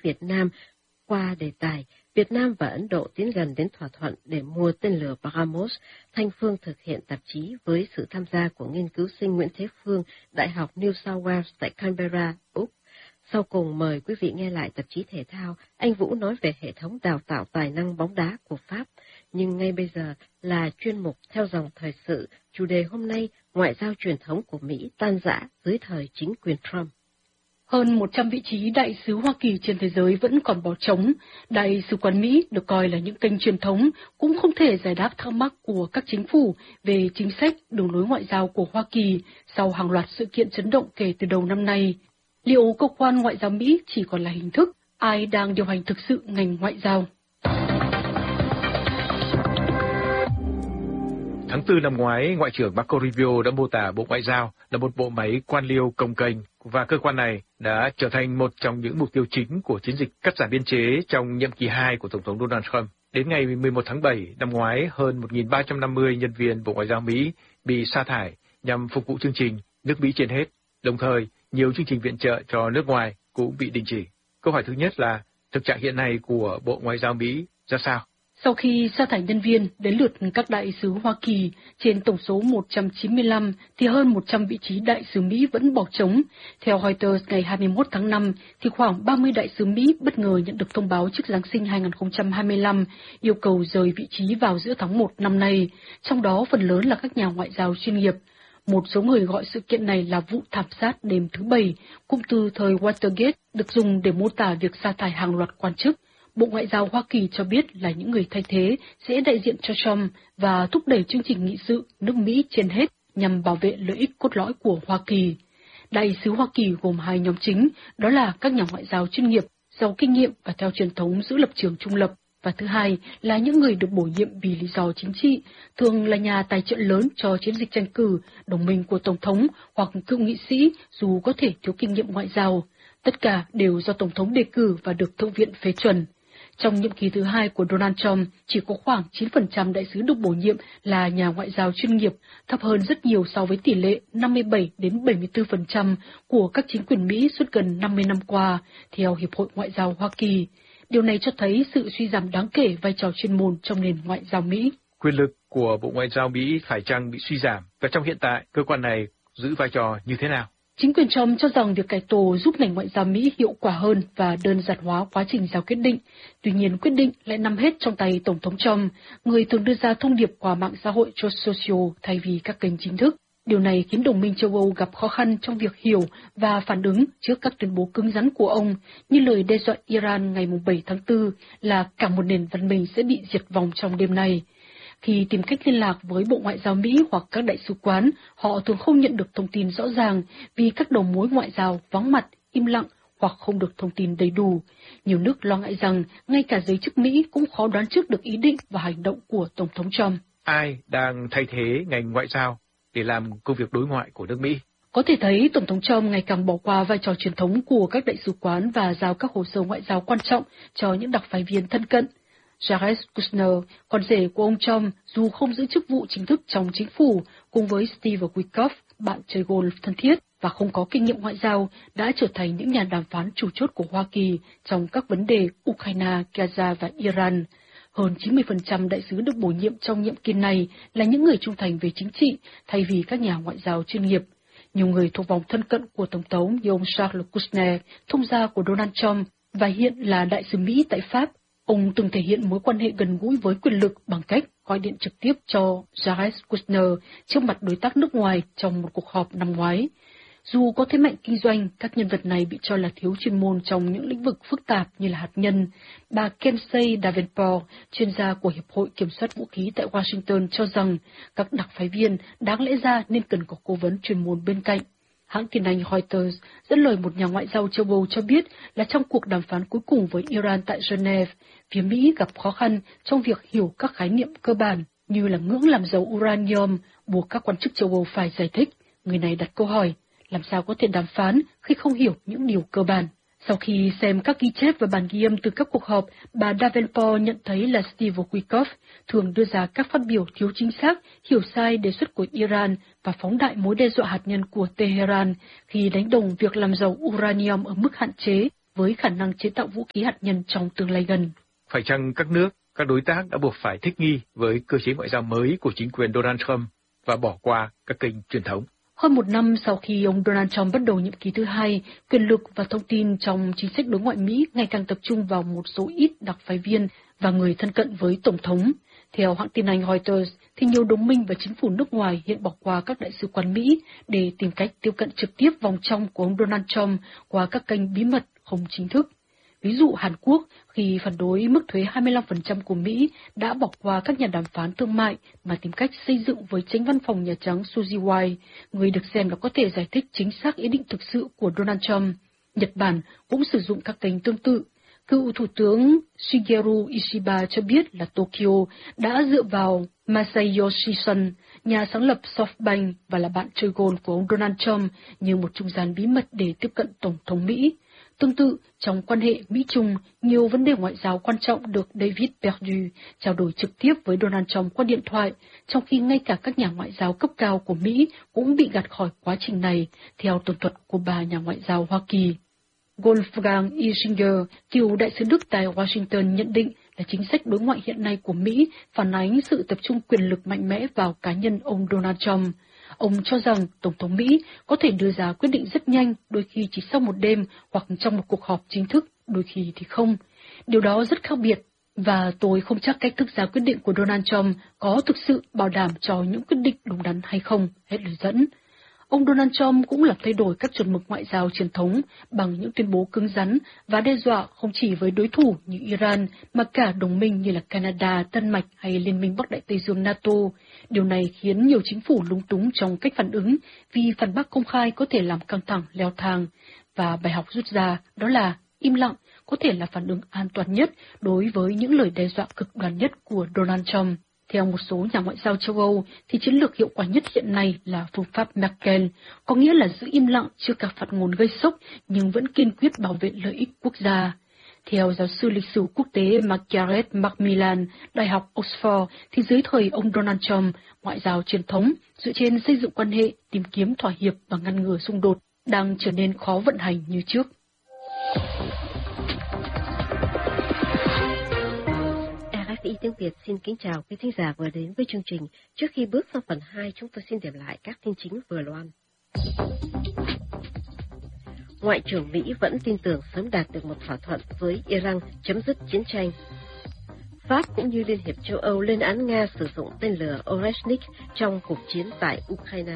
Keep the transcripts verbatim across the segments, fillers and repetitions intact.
Việt Nam qua đề tài Việt Nam và Ấn Độ tiến gần đến thỏa thuận để mua tên lửa BrahMos, Thanh Phương thực hiện tạp chí với sự tham gia của nghiên cứu sinh Nguyễn Thế Phương, Đại học New South Wales tại Canberra, Úc. Sau cùng mời quý vị nghe lại tạp chí thể thao, anh Vũ nói về hệ thống đào tạo tài năng bóng đá của Pháp. Nhưng ngay bây giờ là chuyên mục theo dòng thời sự, chủ đề hôm nay, ngoại giao truyền thống của Mỹ tan rã dưới thời chính quyền Trump. Hơn một trăm vị trí đại sứ Hoa Kỳ trên thế giới vẫn còn bỏ trống. Đại sứ quán Mỹ được coi là những kênh truyền thống cũng không thể giải đáp thắc mắc của các chính phủ về chính sách, đường lối ngoại giao của Hoa Kỳ sau hàng loạt sự kiện chấn động kể từ đầu năm nay. Liệu cơ quan ngoại giao Mỹ chỉ còn là hình thức? Ai đang điều hành thực sự ngành ngoại giao? Tháng tư năm ngoái, Ngoại trưởng Marco Rubio đã mô tả Bộ Ngoại giao là một bộ máy quan liêu cồng kềnh, và cơ quan này đã trở thành một trong những mục tiêu chính của chiến dịch cắt giảm biên chế trong nhiệm kỳ hai của Tổng thống Donald Trump. Đến ngày mười một tháng bảy năm ngoái, hơn một nghìn ba trăm năm mươi nhân viên Bộ Ngoại giao Mỹ bị sa thải nhằm phục vụ chương trình nước Mỹ trên hết. Đồng thời, nhiều chương trình viện trợ cho nước ngoài cũng bị đình chỉ. Câu hỏi thứ nhất là thực trạng hiện nay của Bộ Ngoại giao Mỹ ra sao? Sau khi sa thải nhân viên, đến lượt các đại sứ Hoa Kỳ, trên tổng số một trăm chín mươi lăm thì hơn một trăm vị trí đại sứ Mỹ vẫn bỏ trống. Theo Reuters ngày hai mươi mốt tháng năm, thì khoảng ba mươi đại sứ Mỹ bất ngờ nhận được thông báo trước Giáng sinh hai không hai lăm yêu cầu rời vị trí vào giữa tháng một năm nay, trong đó phần lớn là các nhà ngoại giao chuyên nghiệp. Một số người gọi sự kiện này là vụ thảm sát đêm thứ Bảy, cụm từ thời Watergate được dùng để mô tả việc sa thải hàng loạt quan chức. Bộ Ngoại giao Hoa Kỳ cho biết là những người thay thế sẽ đại diện cho Trump và thúc đẩy chương trình nghị sự nước Mỹ trên hết nhằm bảo vệ lợi ích cốt lõi của Hoa Kỳ. Đại sứ Hoa Kỳ gồm hai nhóm chính, đó là các nhà ngoại giao chuyên nghiệp, giàu kinh nghiệm và theo truyền thống giữ lập trường trung lập, và thứ hai là những người được bổ nhiệm vì lý do chính trị, thường là nhà tài trợ lớn cho chiến dịch tranh cử, đồng minh của Tổng thống hoặc cựu nghị sĩ dù có thể thiếu kinh nghiệm ngoại giao. Tất cả đều do Tổng thống đề cử và được Thượng viện phê chuẩn. Trong nhiệm kỳ thứ hai của Donald Trump, chỉ có khoảng chín phần trăm đại sứ được bổ nhiệm là nhà ngoại giao chuyên nghiệp, thấp hơn rất nhiều so với tỷ lệ năm mươi bảy đến bảy mươi tư phần trăm của các chính quyền Mỹ suốt gần năm mươi năm qua, theo Hiệp hội Ngoại giao Hoa Kỳ. Điều này cho thấy sự suy giảm đáng kể vai trò chuyên môn trong nền ngoại giao Mỹ. Quyền lực của Bộ Ngoại giao Mỹ phải chăng bị suy giảm, và trong hiện tại, cơ quan này giữ vai trò như thế nào? Chính quyền Trump cho rằng việc cải tổ giúp ngành ngoại giao Mỹ hiệu quả hơn và đơn giản hóa quá trình ra quyết định. Tuy nhiên, quyết định lại nằm hết trong tay Tổng thống Trump, người thường đưa ra thông điệp qua mạng xã hội Truth Social thay vì các kênh chính thức. Điều này khiến đồng minh châu Âu gặp khó khăn trong việc hiểu và phản ứng trước các tuyên bố cứng rắn của ông, như lời đe dọa Iran ngày bảy tháng tư là cả một nền văn minh sẽ bị diệt vong trong đêm nay. Khi tìm cách liên lạc với Bộ Ngoại giao Mỹ hoặc các đại sứ quán, họ thường không nhận được thông tin rõ ràng vì các đầu mối ngoại giao vắng mặt, im lặng hoặc không được thông tin đầy đủ. Nhiều nước lo ngại rằng ngay cả giới chức Mỹ cũng khó đoán trước được ý định và hành động của Tổng thống Trump. Ai đang thay thế ngành ngoại giao để làm công việc đối ngoại của nước Mỹ? Có thể thấy Tổng thống Trump ngày càng bỏ qua vai trò truyền thống của các đại sứ quán và giao các hồ sơ ngoại giao quan trọng cho những đặc phái viên thân cận. Jared Kushner, con rể của ông Trump, dù không giữ chức vụ chính thức trong chính phủ, cùng với Steve Witkoff, bạn chơi golf thân thiết và không có kinh nghiệm ngoại giao, đã trở thành những nhà đàm phán chủ chốt của Hoa Kỳ trong các vấn đề Ukraine, Gaza và Iran. Hơn chín mươi phần trăm đại sứ được bổ nhiệm trong nhiệm kỳ này là những người trung thành về chính trị thay vì các nhà ngoại giao chuyên nghiệp. Nhiều người thuộc vòng thân cận của Tổng thống như ông Charles Kushner, thông gia của Donald Trump và hiện là đại sứ Mỹ tại Pháp. Ông từng thể hiện mối quan hệ gần gũi với quyền lực bằng cách gọi điện trực tiếp cho Jared Kushner trước mặt đối tác nước ngoài trong một cuộc họp năm ngoái. Dù có thế mạnh kinh doanh, các nhân vật này bị cho là thiếu chuyên môn trong những lĩnh vực phức tạp như là hạt nhân. Bà Kelsey Davenport, chuyên gia của Hiệp hội Kiểm soát Vũ khí tại Washington, cho rằng các đặc phái viên đáng lẽ ra nên cần có cố vấn chuyên môn bên cạnh. Hãng tin Anh Reuters dẫn lời một nhà ngoại giao châu Âu cho biết là trong cuộc đàm phán cuối cùng với Iran tại Geneva, phía Mỹ gặp khó khăn trong việc hiểu các khái niệm cơ bản như là ngưỡng làm giàu uranium, buộc các quan chức châu Âu phải giải thích. Người này đặt câu hỏi, làm sao có thể đàm phán khi không hiểu những điều cơ bản? Sau khi xem các ghi chép và bản ghi âm từ các cuộc họp, bà Davenport nhận thấy là Steve Witkoff thường đưa ra các phát biểu thiếu chính xác, hiểu sai đề xuất của Iran và phóng đại mối đe dọa hạt nhân của Tehran khi đánh đồng việc làm giàu uranium ở mức hạn chế với khả năng chế tạo vũ khí hạt nhân trong tương lai gần. Phải chăng các nước, các đối tác đã buộc phải thích nghi với cơ chế ngoại giao mới của chính quyền Donald Trump và bỏ qua các kênh truyền thống? Hơn một năm sau khi ông Donald Trump bắt đầu nhiệm kỳ thứ hai, quyền lực và thông tin trong chính sách đối ngoại Mỹ ngày càng tập trung vào một số ít đặc phái viên và người thân cận với Tổng thống. Theo hãng tin Anh Reuters, thì nhiều đồng minh và chính phủ nước ngoài hiện bỏ qua các đại sứ quán Mỹ để tìm cách tiếp cận trực tiếp vòng trong của ông Donald Trump qua các kênh bí mật không chính thức. Ví dụ Hàn Quốc, khi phản đối mức thuế hai mươi lăm phần trăm của Mỹ, đã bỏ qua các nhà đàm phán thương mại mà tìm cách xây dựng với chánh văn phòng Nhà Trắng Suzy White, người được xem là có thể giải thích chính xác ý định thực sự của Donald Trump. Nhật Bản cũng sử dụng các kênh tương tự. Cựu Thủ tướng Shigeru Ishiba cho biết là Tokyo đã dựa vào Masayoshi Son, nhà sáng lập SoftBank và là bạn chơi golf của ông Donald Trump, như một trung gian bí mật để tiếp cận Tổng thống Mỹ. Tương tự, trong quan hệ Mỹ-Trung, nhiều vấn đề ngoại giao quan trọng được David Perdue trao đổi trực tiếp với Donald Trump qua điện thoại, trong khi ngay cả các nhà ngoại giao cấp cao của Mỹ cũng bị gạt khỏi quá trình này, theo tường thuật của ba nhà ngoại giao Hoa Kỳ. Wolfgang Ischinger, cựu đại sứ Đức tại Washington, nhận định là chính sách đối ngoại hiện nay của Mỹ phản ánh sự tập trung quyền lực mạnh mẽ vào cá nhân ông Donald Trump. Ông cho rằng Tổng thống Mỹ có thể đưa ra quyết định rất nhanh, đôi khi chỉ sau một đêm hoặc trong một cuộc họp chính thức, đôi khi thì không. Điều đó rất khác biệt, và tôi không chắc cách thức ra quyết định của Donald Trump có thực sự bảo đảm cho những quyết định đúng đắn hay không, hết lời dẫn. Ông Donald Trump cũng làm thay đổi các chuẩn mực ngoại giao truyền thống bằng những tuyên bố cứng rắn và đe dọa không chỉ với đối thủ như Iran mà cả đồng minh như là Canada, Đan Mạch hay Liên minh Bắc Đại Tây Dương NATO. Điều này khiến nhiều chính phủ lúng túng trong cách phản ứng vì phản bác công khai có thể làm căng thẳng leo thang. Và bài học rút ra đó là im lặng có thể là phản ứng an toàn nhất đối với những lời đe dọa cực đoan nhất của Donald Trump. Theo một số nhà ngoại giao châu Âu, thì chiến lược hiệu quả nhất hiện nay là phương pháp Merkel, có nghĩa là giữ im lặng trước các phát ngôn gây sốc nhưng vẫn kiên quyết bảo vệ lợi ích quốc gia. Theo giáo sư lịch sử quốc tế Margaret Macmillan, Đại học Oxford, thì dưới thời ông Donald Trump, ngoại giao truyền thống dựa trên xây dựng quan hệ, tìm kiếm thỏa hiệp và ngăn ngừa xung đột đang trở nên khó vận hành như trước. rờ ép i tiếng Việt xin kính chào quý thính giả vừa đến với chương trình. Trước khi bước sang phần hai, chúng tôi xin điểm lại các tin chính vừa loan. Ngoại trưởng Mỹ vẫn tin tưởng sớm đạt được một thỏa thuận với Iran chấm dứt chiến tranh. Pháp cũng như Liên hiệp châu Âu lên án Nga sử dụng tên lửa Oreshnik trong cuộc chiến tại Ukraine.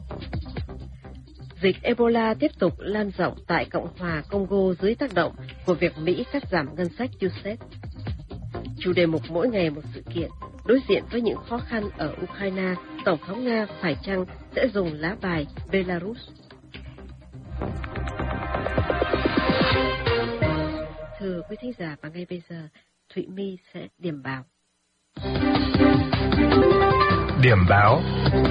Dịch Ebola tiếp tục lan rộng tại Cộng hòa Congo dưới tác động của việc Mỹ cắt giảm ngân sách u ét a i đê. Chủ đề mục mỗi ngày một sự kiện, đối diện với những khó khăn ở Ukraine, Tổng thống Nga phải chăng sẽ dùng lá bài Belarus? Thưa quý thính giả, và ngay bây giờ, Thụy My sẽ điểm báo. Điểm báo.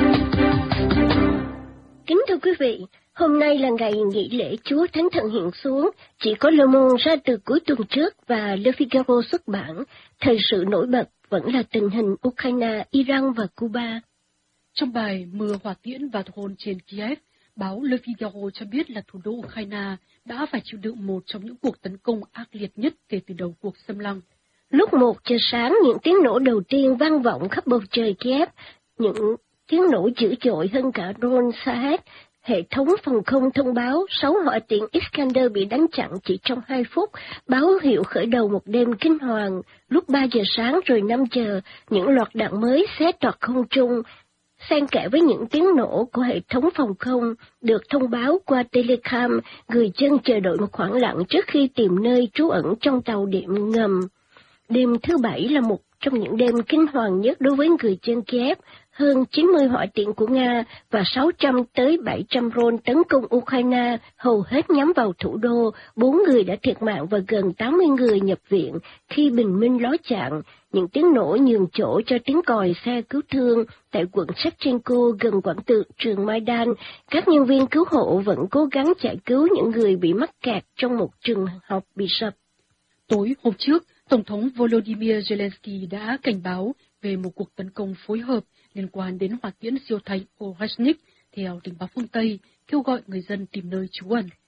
Kính thưa quý vị, hôm nay là ngày nghỉ lễ Chúa Thánh Thần hiện xuống, chỉ có Le Monde ra từ cuối tuần trước và Le Figaro xuất bản. Thời sự nổi bật vẫn là tình hình Ukraine, Iran và Cuba. Trong bài Mưa hỏa tiễn và drone trên Kiev, báo Le Figaro cho biết là thủ đô Ukraine đã phải chịu đựng một trong những cuộc tấn công ác liệt nhất kể từ đầu cuộc xâm lăng. Lúc một giờ sáng, những tiếng nổ đầu tiên vang vọng khắp bầu trời Kiev, những tiếng nổ dữ dội hơn cả drone Shahed. Hệ thống phòng không thông báo sáu hỏa tiễn Iskander bị đánh chặn chỉ trong hai phút, báo hiệu khởi đầu một đêm kinh hoàng. Lúc ba giờ sáng rồi năm giờ, những loạt đạn mới xé toạc không trung, xen kẽ với những tiếng nổ của hệ thống phòng không, được thông báo qua telecam, người dân chờ đợi một khoảng lặng trước khi tìm nơi trú ẩn trong tàu điện ngầm. Đêm thứ Bảy là một trong những đêm kinh hoàng nhất đối với người dân Kiev. Hơn chín mươi hỏa tiễn của Nga và sáu trăm tới bảy trăm drone tấn công Ukraine, hầu hết nhắm vào thủ đô. Bốn người đã thiệt mạng và gần tám mươi người nhập viện khi bình minh ló chạng. Những tiếng nổ nhường chỗ cho tiếng còi xe cứu thương tại quận Shevchenko gần quảng tượng trường Maidan. Các nhân viên cứu hộ vẫn cố gắng giải cứu những người bị mắc kẹt trong một trường học bị sập. Tối hôm trước, Tổng thống Volodymyr Zelensky đã cảnh báo về một cuộc tấn công phối hợp liên quan đến hỏa tiễn siêu thanh Oreshnik theo tình báo phương Tây, kêu gọi người dân tìm nơi trú ẩn.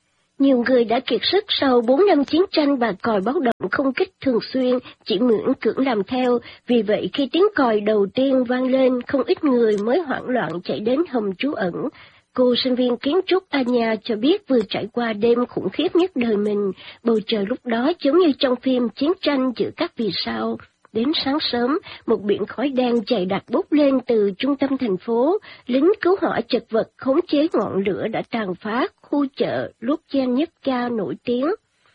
Nhiều người đã kiệt sức sau bốn năm chiến tranh và còi báo động không kích thường xuyên, chỉ miễn cưỡng làm theo. Vì vậy, khi tiếng còi đầu tiên vang lên, không ít người mới hoảng loạn chạy đến hầm trú ẩn. Cô sinh viên kiến trúc Anya cho biết vừa trải qua đêm khủng khiếp nhất đời mình. Bầu trời lúc đó giống như trong phim chiến tranh giữa các vì sao. Đến sáng sớm, một biển khói đen dày đặc bốc lên từ trung tâm thành phố. Lính cứu hỏa chật vật khống chế ngọn lửa đã tàn phá khu chợ Lubyanivka nổi tiếng.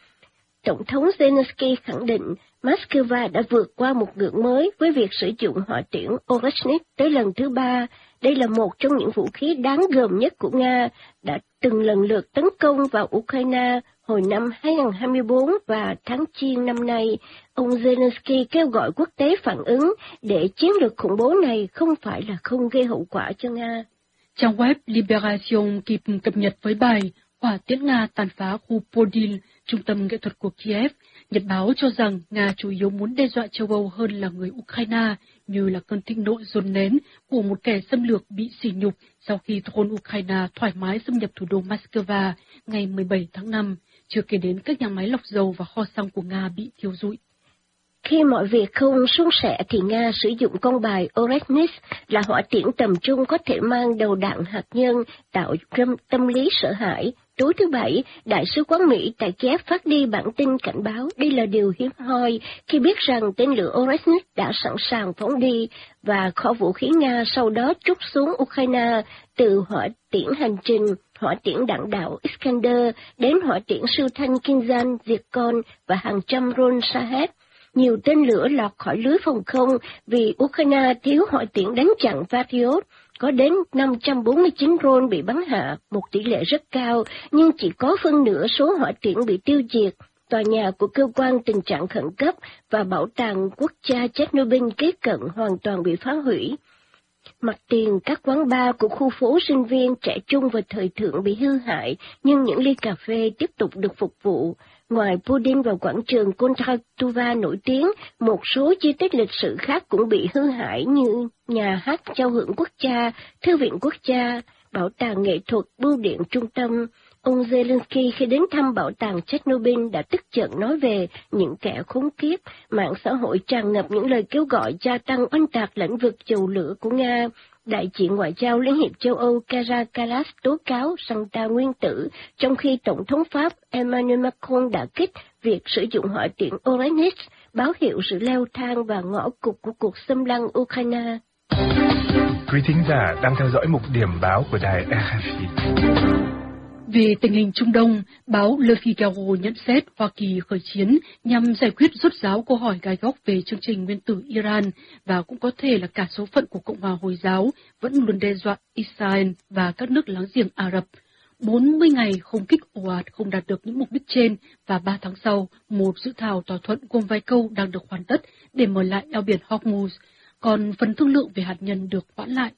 Tổng thống Zelensky khẳng định Moscow đã vượt qua một ngưỡng mới với việc sử dụng hỏa tiễn Oreshnik tới lần thứ ba. Đây là một trong những vũ khí đáng gờm nhất của Nga, đã từng lần lượt tấn công vào Ukraine hồi năm hai nghìn không trăm hai mươi tư và tháng Giêng năm nay. Ông Zelensky kêu gọi quốc tế phản ứng để chiến lược khủng bố này không phải là không gây hậu quả cho Nga. Trang web Liberation kịp cập nhật với bài hỏa tiễn Nga tàn phá khu Podil, trung tâm nghệ thuật của Kiev. Nhật báo cho rằng Nga chủ yếu muốn đe dọa châu Âu hơn là người Ukraine, như là cơn thịnh nộ dồn nén của một kẻ xâm lược bị sỉ nhục sau khi drone Ukraine thoải mái xâm nhập thủ đô Moscow ngày mười bảy tháng năm, chưa kể đến các nhà máy lọc dầu và kho xăng của Nga bị thiêu rụi. Khi mọi việc không suôn sẻ thì Nga sử dụng con bài Oreshnik là hỏa tiễn tầm trung có thể mang đầu đạn hạt nhân, tạo tâm lý sợ hãi. Tối thứ Bảy, Đại sứ quán Mỹ tại Kiev phát đi bản tin cảnh báo đây là điều hiếm hoi khi biết rằng tên lửa Oreshnik đã sẵn sàng phóng đi và kho vũ khí Nga sau đó trút xuống Ukraine từ hỏa tiễn hành trình, hỏa tiễn đạn đạo Iskander đến hỏa tiễn siêu thanh Kinzhan, Zircon và hàng trăm drone Shahed. Nhiều tên lửa lọt khỏi lưới phòng không vì Ukraine thiếu hỏa tiễn đánh chặn Patriot. Có đến năm trăm bốn mươi chín drone bị bắn hạ, một tỷ lệ rất cao, nhưng chỉ có phân nửa số hỏa tiễn bị tiêu diệt. Tòa nhà của cơ quan tình trạng khẩn cấp và bảo tàng quốc gia Chernobyl kế cận hoàn toàn bị phá hủy. Mặt tiền các quán bar của khu phố sinh viên trẻ trung và thời thượng bị hư hại, nhưng những ly cà phê tiếp tục được phục vụ. Ngoài Putin và quảng trường Kontratuva nổi tiếng, một số di tích lịch sử khác cũng bị hư hại như nhà hát giao hưởng quốc gia, thư viện quốc gia, bảo tàng nghệ thuật, bưu điện trung tâm. Ông Zelensky khi đến thăm bảo tàng Chernobyl đã tức giận nói về những kẻ khốn kiếp. Mạng xã hội tràn ngập những lời kêu gọi gia tăng oanh tạc lĩnh vực dầu lửa của Nga. Đại diện Ngoại giao Liên hiệp châu Âu Kaja Kallas tố cáo Santa nguyên tử, trong khi Tổng thống Pháp Emmanuel Macron đã kích việc sử dụng hỏa tiễn Oreshnik, báo hiệu sự leo thang và ngõ cụt của cuộc xâm lăng Ukraine. Quý thính giả đang theo dõi mục điểm báo của đài rờ ép i. Về tình hình Trung Đông, báo Le Figaro nhận xét Hoa Kỳ khởi chiến nhằm giải quyết rốt ráo câu hỏi gai góc về chương trình nguyên tử Iran và cũng có thể là cả số phận của Cộng hòa Hồi giáo vẫn luôn đe dọa Israel và các nước láng giềng Ả Rập. bốn mươi ngày không kích ồ ạt không đạt được những mục đích trên và ba tháng sau, một dự thảo thỏa thuận gồm vài câu đang được hoàn tất để mở lại eo biển Hormuz, còn phần thương lượng về hạt nhân được hoãn lại.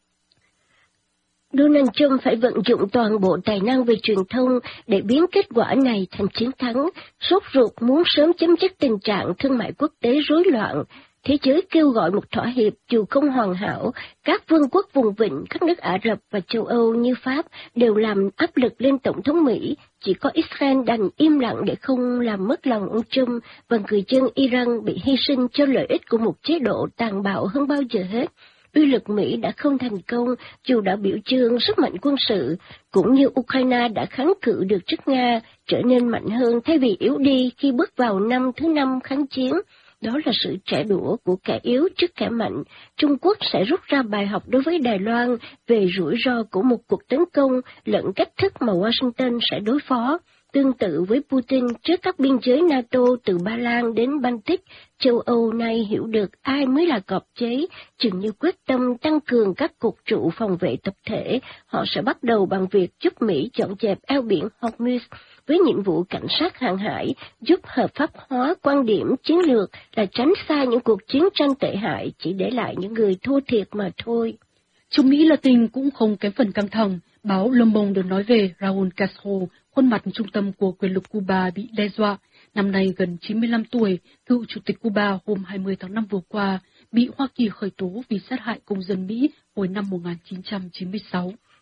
Donald Trump phải vận dụng toàn bộ tài năng về truyền thông để biến kết quả này thành chiến thắng, sốt ruột muốn sớm chấm dứt tình trạng thương mại quốc tế rối loạn. Thế giới kêu gọi một thỏa hiệp dù không hoàn hảo, các vương quốc vùng vịnh, các nước Ả Rập và châu Âu như Pháp đều làm áp lực lên Tổng thống Mỹ, chỉ có Israel đành im lặng để không làm mất lòng ông Trump và người dân Iran bị hy sinh cho lợi ích của một chế độ tàn bạo hơn bao giờ hết. Uy lực Mỹ đã không thành công dù đã biểu dương sức mạnh quân sự, cũng như Ukraine đã kháng cự được trước Nga, trở nên mạnh hơn thay vì yếu đi khi bước vào năm thứ năm kháng chiến. Đó là sự trả đũa của kẻ yếu trước kẻ mạnh. Trung Quốc sẽ rút ra bài học đối với Đài Loan về rủi ro của một cuộc tấn công lẫn cách thức mà Washington sẽ đối phó. Tương tự với Putin trước các biên giới NATO từ Ba Lan đến Baltic, châu Âu nay hiểu được ai mới là cọp chế, chừng như quyết tâm tăng cường các cột trụ phòng vệ tập thể, họ sẽ bắt đầu bằng việc giúp Mỹ dọn dẹp eo biển Hormuz với nhiệm vụ cảnh sát hàng hải, giúp hợp pháp hóa quan điểm chiến lược là tránh xa những cuộc chiến tranh tệ hại, chỉ để lại những người thua thiệt mà thôi. Trung Mỹ Latin cũng không kém phần căng thẳng. Báo Le Monde được nói về Raúl Castro, khuôn mặt trung tâm của quyền lực Cuba bị đe dọa. Năm nay gần chín mươi lăm tuổi, cựu chủ tịch Cuba hôm hai mươi tháng năm vừa qua bị Hoa Kỳ khởi tố vì sát hại công dân Mỹ hồi năm một nghìn chín trăm chín mươi sáu.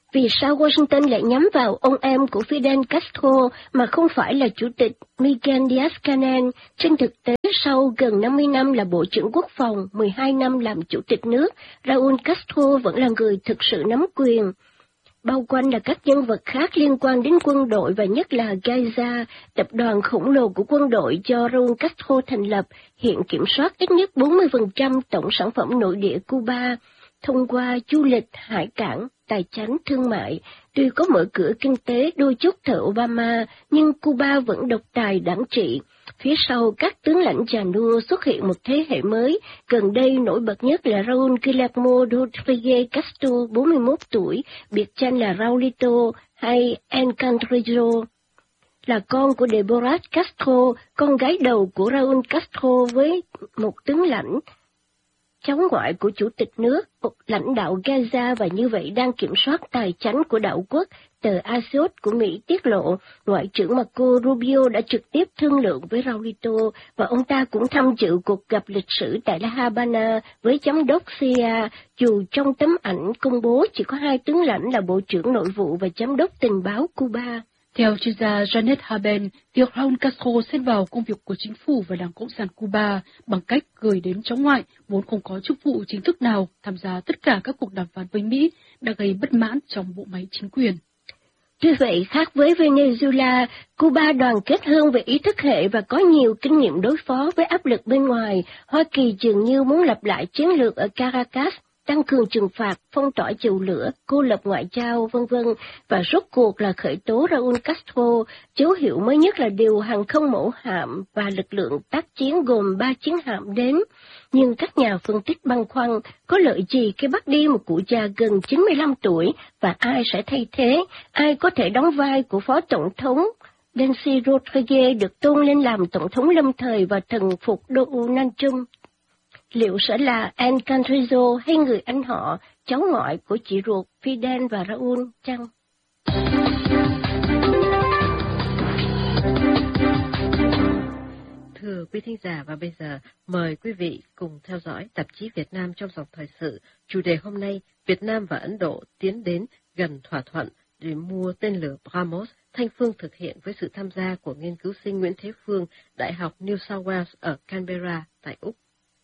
Vì sao Washington lại nhắm vào ông em của Fidel Castro mà không phải là Chủ tịch Miguel Díaz-Canel? Trên thực tế, sau gần năm mươi năm là Bộ trưởng Quốc phòng, mười hai năm làm Chủ tịch nước, Raúl Castro vẫn là người thực sự nắm quyền. Bao quanh là các nhân vật khác liên quan đến quân đội và nhất là Gaza, tập đoàn khổng lồ của quân đội do Raúl Castro thành lập, hiện kiểm soát ít nhất bốn mươi phần trăm tổng sản phẩm nội địa Cuba, thông qua du lịch, hải cảng, tài chánh, thương mại. Tuy có mở cửa kinh tế đôi chút thời Obama, nhưng Cuba vẫn độc tài đảng trị. Phía sau các tướng lãnh già nua xuất hiện một thế hệ mới, gần đây nổi bật nhất là Raúl Guillermo Rodríguez Castro, bốn mươi mốt tuổi, biệt danh là Raulito hay Encantarillo, là con của Deborah Castro, con gái đầu của Raúl Castro với một tướng lãnh, cháu ngoại của chủ tịch nước, một lãnh đạo Gaza và như vậy đang kiểm soát tài chánh của đảo quốc. Tờ Axios của Mỹ tiết lộ, Ngoại trưởng Marco Rubio đã trực tiếp thương lượng với Raulito và ông ta cũng tham dự cuộc gặp lịch sử tại La Habana với giám đốc xê i a, dù trong tấm ảnh công bố chỉ có hai tướng lãnh là Bộ trưởng Nội vụ và Giám đốc Tình báo Cuba. Theo chuyên gia Janet Haben, việc Raúl Castro xen vào công việc của chính phủ và Đảng Cộng sản Cuba bằng cách gửi đến cháu ngoại vốn không có chức vụ chính thức nào tham gia tất cả các cuộc đàm phán với Mỹ đã gây bất mãn trong bộ máy chính quyền. Tuy vậy, khác với Venezuela, Cuba đoàn kết hơn về ý thức hệ và có nhiều kinh nghiệm đối phó với áp lực bên ngoài. Hoa Kỳ dường như muốn lặp lại chiến lược ở Caracas, tăng cường trừng phạt, phong tỏa dầu lửa, cô lập ngoại giao, vân vân, và rốt cuộc là khởi tố Raúl Castro. Dấu hiệu mới nhất là điều hàng không mẫu hạm và lực lượng tác chiến gồm ba chiến hạm đến. Nhưng các nhà phân tích băn khoăn, có lợi gì khi bắt đi một cụ già gần chín mươi lăm tuổi, và ai sẽ thay thế, ai có thể đóng vai của Phó Tổng thống? Delcy Rodriguez được tôn lên làm Tổng thống lâm thời và thần phục Donald Trump. Liệu sẽ là Encantarillo hay người anh họ, cháu ngoại của chị ruột Fidel và Raúl chăng? Thưa quý thính giả, và bây giờ mời quý vị cùng theo dõi tạp chí Việt Nam trong dòng thời sự. Chủ đề hôm nay, Việt Nam và Ấn Độ tiến đến gần thỏa thuận để mua tên lửa BrahMos. Thanh Phương thực hiện với sự tham gia của nghiên cứu sinh Nguyễn Thế Phương, Đại học New South Wales ở Canberra tại Úc.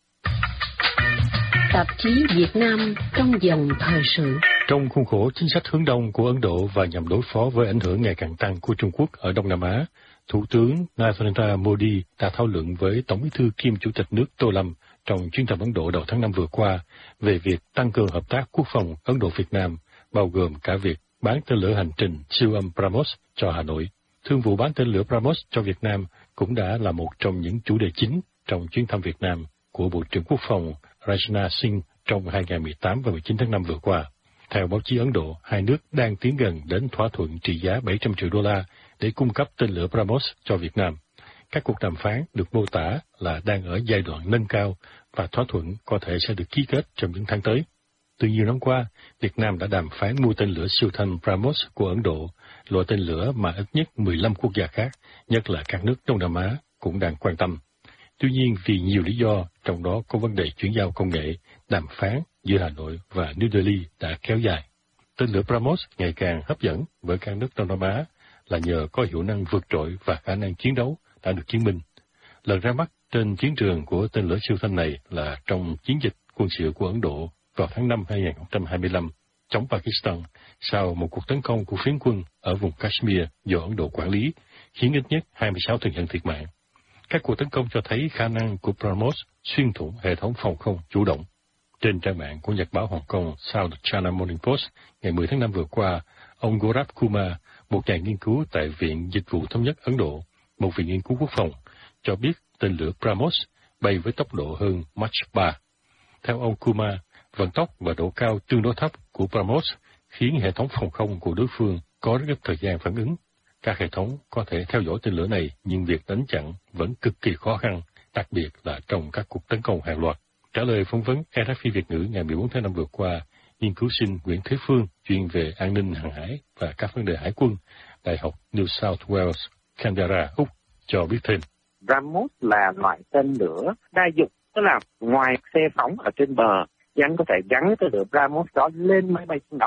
Tạp chí Việt Nam trong dòng thời sự. Trong khuôn khổ chính sách hướng đông của Ấn Độ và nhằm đối phó với ảnh hưởng ngày càng tăng của Trung Quốc ở Đông Nam Á, Thủ tướng Narendra Modi đã thảo luận với Tổng bí thư kiêm Chủ tịch nước Tô Lâm trong chuyến thăm Ấn Độ đầu tháng năm vừa qua về việc tăng cường hợp tác quốc phòng Ấn Độ-Việt Nam, bao gồm cả việc bán tên lửa hành trình siêu âm BrahMos cho Hà Nội. Thương vụ bán tên lửa BrahMos cho Việt Nam cũng đã là một trong những chủ đề chính trong chuyến thăm Việt Nam của Bộ trưởng Quốc phòng Rajnath Singh trong hai ngày mười tám và mười chín tháng năm vừa qua. Theo báo chí Ấn Độ, hai nước đang tiến gần đến thỏa thuận trị giá bảy trăm triệu đô la để cung cấp tên lửa BrahMos cho Việt Nam. Các cuộc đàm phán được mô tả là đang ở giai đoạn nâng cao và thỏa thuận có thể sẽ được ký kết trong những tháng tới. Từ nhiều năm qua, Việt Nam đã đàm phán mua tên lửa siêu thanh BrahMos của Ấn Độ, loại tên lửa mà ít nhất mười lăm quốc gia khác, nhất là các nước Đông Nam Á, cũng đang quan tâm. Tuy nhiên, vì nhiều lý do, trong đó có vấn đề chuyển giao công nghệ, đàm phán giữa Hà Nội và New Delhi đã kéo dài. Tên lửa BrahMos ngày càng hấp dẫn với các nước Đông Nam Á là nhờ có hiệu năng vượt trội và khả năng chiến đấu đã được chứng minh. Lần ra mắt trên chiến trường của tên lửa siêu thanh này là trong chiến dịch quân sự của Ấn Độ vào tháng năm hai nghìn không trăm hai mươi lăm chống Pakistan sau một cuộc tấn công của phiến quân ở vùng Kashmir do Ấn Độ quản lý, khiến ít nhất hai mươi sáu thường dân thiệt mạng. Các cuộc tấn công cho thấy khả năng của BrahMos xuyên thủng hệ thống phòng không chủ động. Trên trang mạng của nhật báo Hồng Kông South China Morning Post ngày mười tháng năm vừa qua, ông Gaurav Kumar, một nhà nghiên cứu tại Viện Dịch vụ Thống nhất Ấn Độ, một viện nghiên cứu quốc phòng, cho biết tên lửa BrahMos bay với tốc độ hơn Mach ba. Theo ông Kumar, vận tốc và độ cao tương đối thấp của BrahMos khiến hệ thống phòng không của đối phương có rất ít thời gian phản ứng. Các hệ thống có thể theo dõi tên lửa này, nhưng việc đánh chặn vẫn cực kỳ khó khăn, đặc biệt là trong các cuộc tấn công hàng loạt. Trả lời phỏng vấn rờ ép pê Việt ngữ ngày mười bốn tháng năm vừa qua, nghiên cứu sinh Nguyễn Thế Phương, chuyên về an ninh hàng hải và các vấn đề hải quân, Đại học New South Wales, Canberra, Úc, cho biết thêm. BrahMos là loại tên lửa đa dụng, tức là ngoài xe phóng ở trên bờ, thì anh có thể gắn tên lửa BrahMos đó lên máy bay chiến đấu.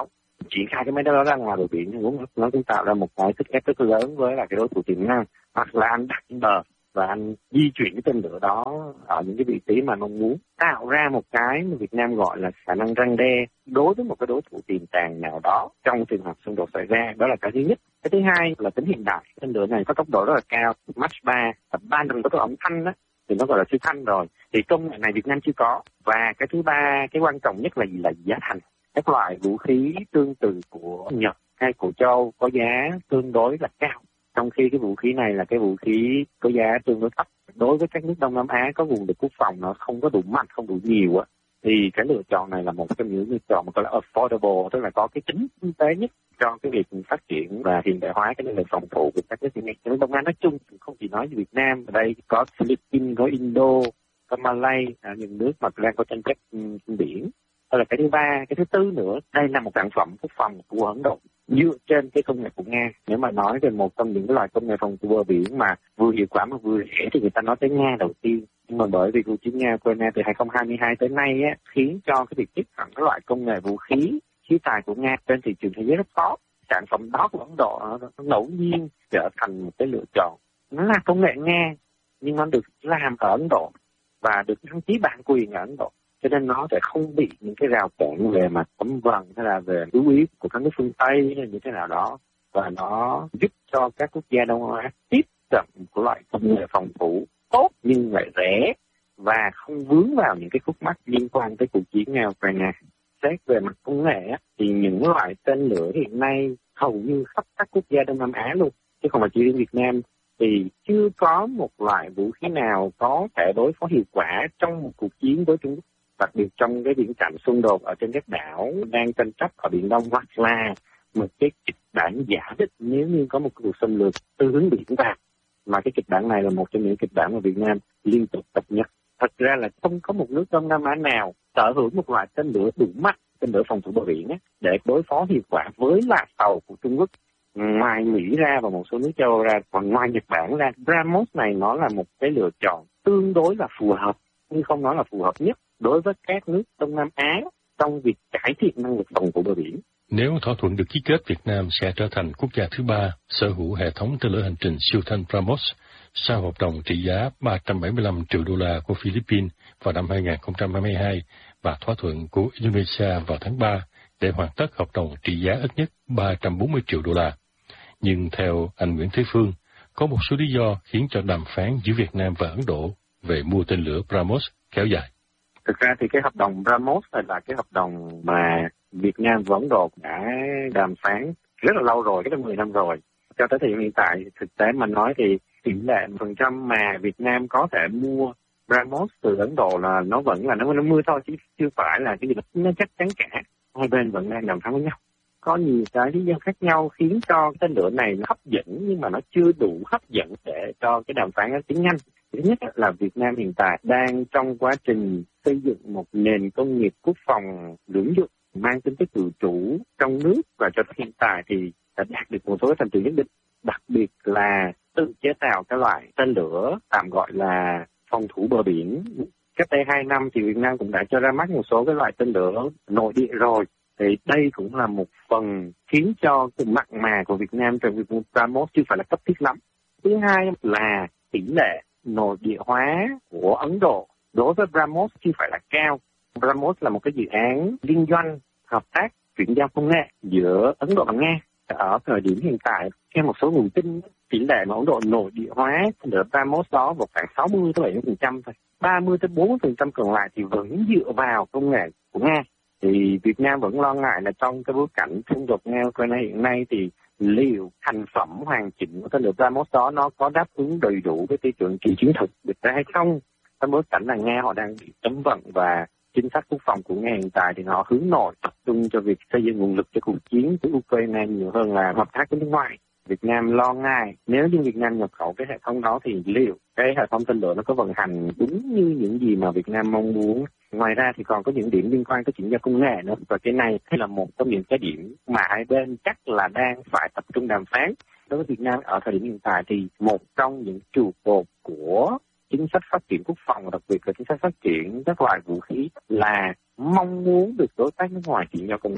triển khai cái máy đó ra ngoài bờ biển thì nó cũng tạo ra một cái sức ép rất lớn với là cái đối thủ tiềm năng, hoặc là anh đặt trên bờ và anh di chuyển cái tên lửa đó ở những cái vị trí mà mong muốn, tạo ra một cái mà Việt Nam gọi là khả năng răn đe đối với một cái đối thủ tiềm tàng nào đó trong trường hợp xung đột xảy ra. Đó là cái thứ nhất. Cái thứ hai là tính hiện đại. Tên lửa này có tốc độ rất là cao, Mach ba, tập ba lần có cái ống thanh đó thì nó gọi là siêu thanh rồi. Thì công nghệ này Việt Nam chưa có. Và cái thứ ba, cái quan trọng nhất là gì? Là giá thành. Các loại vũ khí tương tự của Nhật hay của châu Âu có giá tương đối là cao, trong khi cái vũ khí này là cái vũ khí có giá tương đối thấp. Đối với các nước Đông Nam Á có vùng được quốc phòng nó không có đủ mạnh, không đủ nhiều á, thì cái lựa chọn này là một trong những lựa chọn mà gọi là affordable, tức là có cái tính kinh tế nhất cho cái việc phát triển và hiện đại hóa cái năng lực phòng thủ của các nước hiện nay. Nước Đông Nam Á nói chung, không chỉ nói về Việt Nam, ở đây có Philippines, có Indo, có Malay, à, những nước mà đang có tranh chấp trên biển. Đó là cái thứ ba. Cái thứ tư nữa, đây là một sản phẩm quốc phòng của Ấn Độ dựa trên cái công nghệ của Nga. Nếu mà nói về một trong những cái loại công nghệ phòng thủ bờ biển mà vừa hiệu quả mà vừa rẻ thì người ta nói tới Nga đầu tiên. Nhưng mà bởi vì cuộc chiến Nga Ukraine từ hai không hai hai tới nay á, khiến cho cái việc tiếp cận các loại công nghệ vũ khí khí tài của Nga trên thị trường thế giới rất khó. Sản phẩm đó của Ấn Độ nó, nó ngẫu nhiên trở thành một cái lựa chọn. Nó là công nghệ Nga nhưng nó được làm ở Ấn Độ và được đăng ký bản quyền ở Ấn Độ, cho nên nó sẽ không bị những cái rào cản về mặt cấm vận hay là về lưu ý của các nước phương Tây hay như thế nào đó, và nó giúp cho các quốc gia Đông Nam Á tiếp cận của loại công nghệ phòng thủ tốt nhưng lại rẻ và không vướng vào những cái khúc mắc liên quan tới cuộc chiến Nga Ukraine. Xét về mặt công nghệ thì những loại tên lửa hiện nay hầu như khắp các quốc gia Đông Nam Á luôn, chứ không phải chỉ riêng Việt Nam, thì chưa có một loại vũ khí nào có thể đối phó hiệu quả trong một cuộc chiến với Trung Quốc, đặc biệt trong cái viễn cảnh xung đột ở trên các đảo đang tranh chấp ở Biển Đông, hoặc là một cái kịch bản giả định nếu như có một cuộc xâm lược từ hướng biển vào. Mà cái kịch bản này là một trong những kịch bản mà Việt Nam liên tục cập nhật. Thật ra là không có một nước Đông Nam Á nào sở hữu một loại tên lửa đủ mạnh, tên lửa phòng thủ bờ biển ấy, để đối phó hiệu quả với loại tàu của Trung Quốc. Ngoài Mỹ ra và một số nước châu Âu ra, còn ngoài Nhật Bản ra, BrahMos này nó là một cái lựa chọn tương đối là phù hợp, nhưng không nói là phù hợp nhất đối với các nước Đông Nam Á trong việc cải thiện năng lực phòng thủ bờ biển. Nếu thỏa thuận được ký kết, Việt Nam sẽ trở thành quốc gia thứ ba sở hữu hệ thống tên lửa hành trình siêu thanh BrahMos sau hợp đồng trị giá ba trăm bảy mươi lăm triệu đô la của Philippines vào năm hai không hai hai và thỏa thuận của Indonesia vào tháng ba để hoàn tất hợp đồng trị giá ít nhất ba trăm bốn mươi triệu đô la. Nhưng theo anh Nguyễn Thế Phương, có một số lý do khiến cho đàm phán giữa Việt Nam và Ấn Độ về mua tên lửa BrahMos kéo dài. Thực ra thì cái hợp đồng BrahMos này là cái hợp đồng mà Việt Nam và Ấn Độ đã đàm phán rất là lâu rồi, cái đó mười năm rồi. Cho tới thời điểm hiện tại, thực tế mà nói thì tỷ lệ phần trăm mà Việt Nam có thể mua BrahMos từ Ấn Độ là nó vẫn là nó nó mưa thôi, chứ chưa phải là cái gì nó chắc chắn cả. Hai bên vẫn đang đàm phán với nhau. Có nhiều cái lý do khác nhau khiến cho cái tên lửa này nó hấp dẫn, nhưng mà nó chưa đủ hấp dẫn để cho cái đàm phán nó tiến nhanh. Thứ nhất là Việt Nam hiện tại đang trong quá trình xây dựng một nền công nghiệp quốc phòng lưỡng dụng mang tính chất tự chủ trong nước, và cho tới hiện tại thì đã đạt được một số thành tựu nhất định, đặc biệt là tự chế tạo các loại tên lửa tạm gọi là phòng thủ bờ biển. Cách đây hai năm thì Việt Nam cũng đã cho ra mắt một số cái loại tên lửa nội địa rồi. Thì đây cũng là một phần khiến cho sự mặn mà của Việt Nam trong việc mua BrahMos chưa phải là cấp thiết lắm. Thứ hai là tỷ lệ nội địa hóa của Ấn Độ đối với BrahMos chưa phải là cao. BrahMos là một cái dự án liên doanh, hợp tác, chuyển giao công nghệ giữa Ấn Độ và Nga. Ở thời điểm hiện tại, theo một số nguồn tin, tỷ lệ mà Ấn Độ nội địa hóa lửa BrahMos đó vào khoảng sáu mươi tới bảy mươi phần trăm thôi. ba mươi tới bốn mươi phần trăm còn lại thì vẫn dựa vào công nghệ của Nga. Thì Việt Nam vẫn lo ngại là trong cái bối cảnh xung đột Nga Ukraine hiện nay thì liệu thành phẩm hoàn chỉnh của tên lửa BrahMos đó nó có đáp ứng đầy đủ với tiêu chuẩn kỳ chiến thực được ra hay không? Trong bối cảnh là Nga họ đang bị cấm vận và chính sách quốc phòng của Nga hiện tại thì họ hướng nội tập trung cho việc xây dựng nguồn lực cho cuộc chiến với Ukraine nhiều hơn là hợp tác với nước ngoài. Việt Nam lo ngại nếu như Việt Nam nhập khẩu cái hệ thống đó thì liệu cái hệ thống tên lửa nó có vận hành đúng như những gì mà Việt Nam mong muốn. Ngoài ra thì còn có những điểm liên quan tới chuyển giao công nghệ nữa, và cái này là một trong những cái điểm mà hai bên chắc là đang phải tập trung đàm phán. Đối với Việt Nam ở thời điểm hiện tại thì một trong những trụ cột của chính sách phát triển quốc phòng, đặc biệt là chính sách phát triển các loại vũ khí là mong muốn được đối tác nước ngoài chuyển giao công nghệ.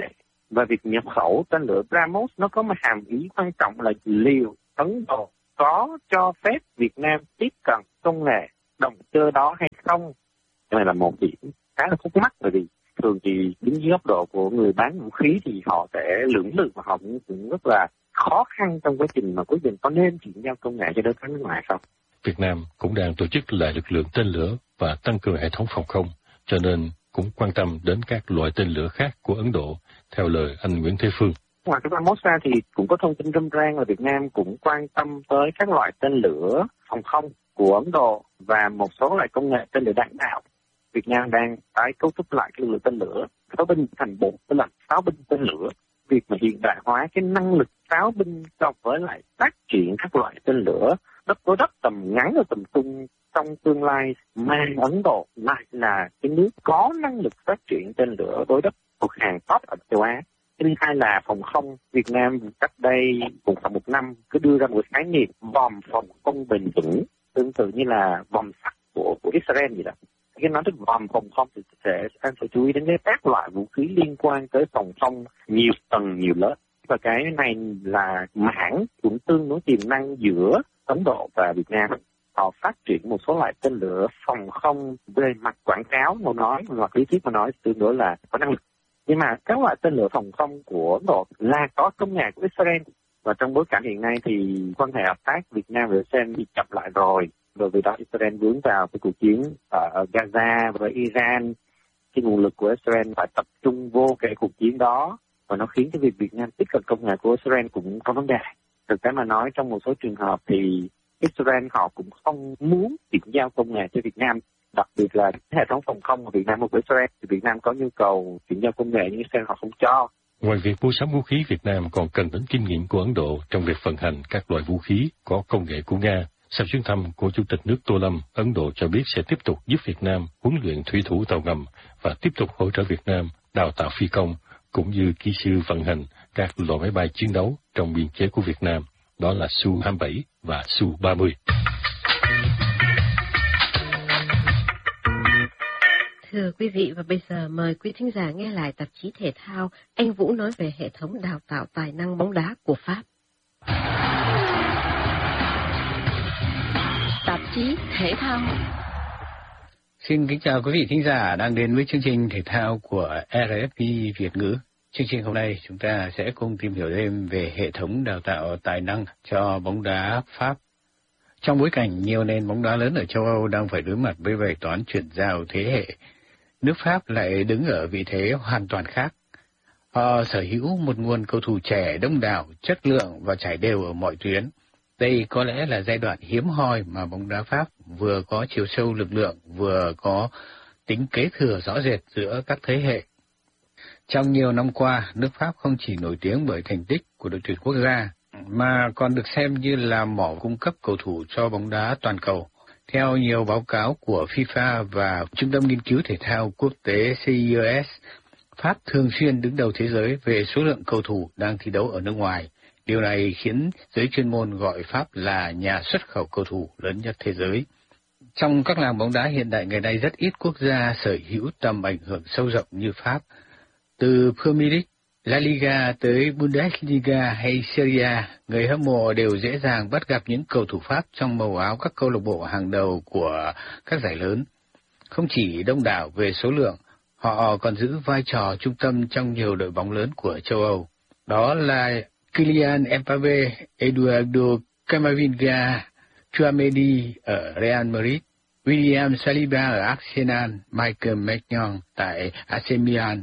Và việc nhập khẩu tên lửa BrahMos nó có một hàm ý quan trọng là liệu Ấn Độ có cho phép Việt Nam tiếp cận công nghệ động cơ đó hay không. Cái này là một điểm khá là khúc mắc, bởi vì thường thì đứng dưới góc độ của người bán vũ khí thì họ sẽ lưỡng lự và họ cũng rất là khó khăn trong quá trình mà quyết định có nên chuyển giao công nghệ cho đối tác nước ngoài không. Việt Nam cũng đang tổ chức lại lực lượng tên lửa và tăng cường hệ thống phòng không, cho nên cũng quan tâm đến các loại tên lửa khác của Ấn Độ, theo lời anh Nguyễn Thế Phương. Ngoài cái BrahMos ra thì cũng có thông tin râm ran là Việt Nam cũng quan tâm tới các loại tên lửa phòng không của Ấn Độ và một số loại công nghệ tên lửa đạn đạo. Việt Nam đang tái cấu trúc lại cái lực lượng tên lửa pháo binh thành bộ tức là pháo binh tên lửa. Việc mà hiện đại hóa cái năng lực pháo binh cộng với lại phát triển các loại tên lửa đất đối đất tầm ngắn và tầm trung trong tương lai, mang Ấn Độ lại là cái nước có năng lực phát triển tên lửa đối đất thuộc hàng top ở châu Á. Thứ hai là phòng không. Việt Nam cách đây cũng khoảng một năm cứ đưa ra một khái niệm vòm phòng không bền vững, tương tự như là vòm sắt của của Israel vậy đó. Khi nói đến vòm phòng không thì sẽ anh phải chú ý đến các loại vũ khí liên quan tới phòng không nhiều tầng nhiều lớp, và cái này là mảng cũng tương đối tiềm năng giữa Ấn Độ và Việt Nam. Họ phát triển một số loại tên lửa phòng không về mặt quảng cáo mà nói, hoặc lý thuyết mà nói tương đối là có năng lực. Nhưng mà các loại tên lửa phòng không của Ấn Độ là có công nghệ của Israel, và trong bối cảnh hiện nay thì quan hệ hợp tác Việt Nam và Israel bị chậm lại rồi. Bởi vì đó Israel vướng vào cái cuộc chiến ở Gaza với Iran, cái nguồn lực của Israel phải tập trung vô cái cuộc chiến đó, và nó khiến cái việc Việt Nam tiếp cận công nghệ của Israel cũng có vấn đề. Thực tế mà nói, trong một số trường hợp thì Israel họ cũng không muốn chuyển giao công nghệ cho Việt Nam, đặc biệt là hệ thống phòng không của Việt Nam của Israel thì Việt Nam có nhu cầu chuyển giao công nghệ nhưng Israel họ không cho. Ngoài việc mua sắm vũ khí, Việt Nam còn cần đến kinh nghiệm của Ấn Độ trong việc vận hành các loại vũ khí có công nghệ của Nga. Sau chuyến thăm của Chủ tịch nước Tô Lâm, Ấn Độ cho biết sẽ tiếp tục giúp Việt Nam huấn luyện thủy thủ tàu ngầm và tiếp tục hỗ trợ Việt Nam đào tạo phi công, cũng như kỹ sư vận hành các loại máy bay chiến đấu trong biên chế của Việt Nam, đó là Su hai mươi bảy và Su ba mươi. Thưa quý vị, và bây giờ mời quý thính giả nghe lại tạp chí thể thao. Anh Vũ nói về hệ thống đào tạo tài năng bóng đá của Pháp. Tạp chí thể thao. Xin kính chào quý vị thính giả đang đến với chương trình thể thao của rờ ép pê Việt ngữ. Chương trình hôm nay chúng ta sẽ cùng tìm hiểu thêm về hệ thống đào tạo tài năng cho bóng đá Pháp. Trong bối cảnh nhiều nền bóng đá lớn ở châu Âu đang phải đối mặt với bài toán chuyển giao thế hệ, nước Pháp lại đứng ở vị thế hoàn toàn khác. Họ sở hữu một nguồn cầu thủ trẻ đông đảo, chất lượng và trải đều ở mọi tuyến. Đây có lẽ là giai đoạn hiếm hoi mà bóng đá Pháp vừa có chiều sâu lực lượng, vừa có tính kế thừa rõ rệt giữa các thế hệ. Trong nhiều năm qua, nước Pháp không chỉ nổi tiếng bởi thành tích của đội tuyển quốc gia, mà còn được xem như là mỏ cung cấp cầu thủ cho bóng đá toàn cầu. Theo nhiều báo cáo của FIFA và Trung tâm Nghiên cứu Thể thao Quốc tế C I O S, Pháp thường xuyên đứng đầu thế giới về số lượng cầu thủ đang thi đấu ở nước ngoài. Điều này khiến giới chuyên môn gọi Pháp là nhà xuất khẩu cầu thủ lớn nhất thế giới. Trong các làng bóng đá hiện đại ngày nay, rất ít quốc gia sở hữu tầm ảnh hưởng sâu rộng như Pháp. Từ Premier League, La Liga tới Bundesliga hay Serie A, người hâm mộ đều dễ dàng bắt gặp những cầu thủ Pháp trong màu áo các câu lạc bộ hàng đầu của các giải lớn. Không chỉ đông đảo về số lượng, họ còn giữ vai trò trung tâm trong nhiều đội bóng lớn của châu Âu. Đó là Kylian Mbappé, Eduardo Camavinga, Tchouaméni ở Real Madrid, William Saliba ở Arsenal, Michael Maignan tại a xê Milan,